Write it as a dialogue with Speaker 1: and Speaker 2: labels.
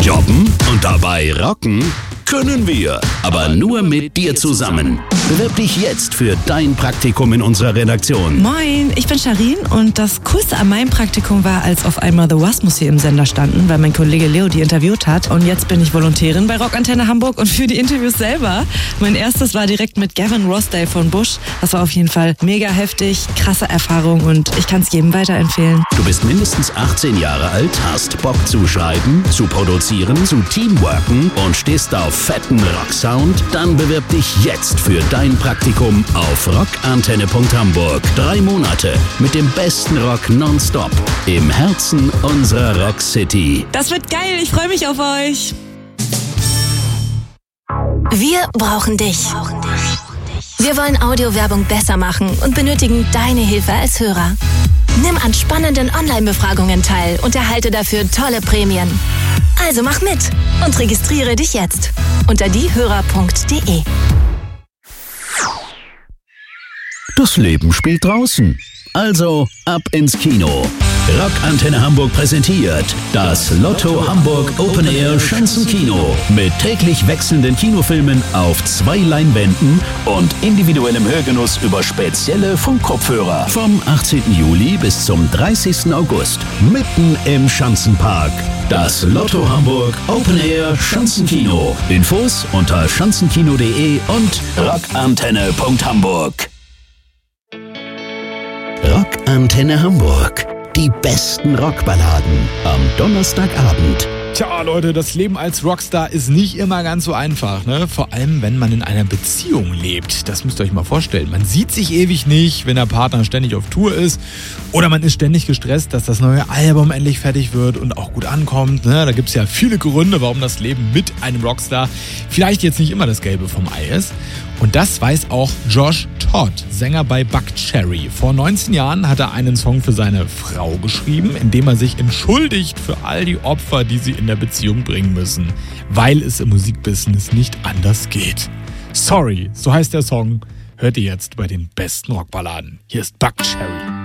Speaker 1: Jobben und dabei rocken können wir, aber nur mit dir zusammen. Bewirb dich jetzt für dein Praktikum in unserer Redaktion.
Speaker 2: Moin, ich bin Sharin und das Coolste an meinem Praktikum war, als auf einmal The Wasmus hier im Sender standen, weil mein Kollege Leo die interviewt hat. Und jetzt bin ich Volontärin bei Rockantenne Hamburg und für die Interviews selber. Mein erstes war direkt mit Gavin Rossdale von Bush. Das war auf jeden Fall mega heftig, krasse Erfahrung und ich kann es jedem weiterempfehlen.
Speaker 1: Du bist mindestens 18 Jahre alt, hast Bock zu schreiben, zu produzieren, zu teamworken und stehst auf fetten Rocksound? Dann bewirb dich jetzt für dein Praktikum auf rockantenne.hamburg. 3 Monate mit dem besten Rock nonstop im Herzen unserer Rock City.
Speaker 2: Das wird geil, ich freue mich auf euch.
Speaker 3: Wir brauchen dich. Wir wollen Audiowerbung besser machen und benötigen deine Hilfe als Hörer. Nimm an spannenden Online-Befragungen teil und erhalte dafür tolle Prämien. Also mach mit und registriere dich jetzt unter diehörer.de.
Speaker 1: Das Leben spielt draußen. Also ab ins Kino. Rockantenne Hamburg präsentiert das Lotto Hamburg Open Air Schanzenkino mit täglich wechselnden Kinofilmen auf 2 Leinwänden und individuellem Hörgenuss über spezielle Funkkopfhörer. Vom 18. Juli bis zum 30. August mitten im Schanzenpark. Das Lotto Hamburg Open Air Schanzenkino. Infos unter schanzenkino.de und rockantenne.hamburg. Rockantenne Hamburg. Die besten Rockballaden am Donnerstagabend.
Speaker 4: Tja, Leute, das Leben als Rockstar ist nicht immer ganz so einfach, ne? Vor allem, wenn man in einer Beziehung lebt. Das müsst ihr euch mal vorstellen. Man sieht sich ewig nicht, wenn der Partner ständig auf Tour ist. Oder man ist ständig gestresst, dass das neue Album endlich fertig wird und auch gut ankommt, ne? Da gibt's ja viele Gründe, warum das Leben mit einem Rockstar vielleicht jetzt nicht immer das Gelbe vom Ei ist. Und das weiß auch Josh Todd, Sänger bei Buckcherry. Vor 19 Jahren hat er einen Song für seine Frau geschrieben, in dem er sich entschuldigt für all die Opfer, die sie in der Beziehung bringen müssen, weil es im Musikbusiness nicht anders geht. Sorry, so heißt der Song. Hört ihr jetzt bei den besten Rockballaden. Hier ist Buckcherry.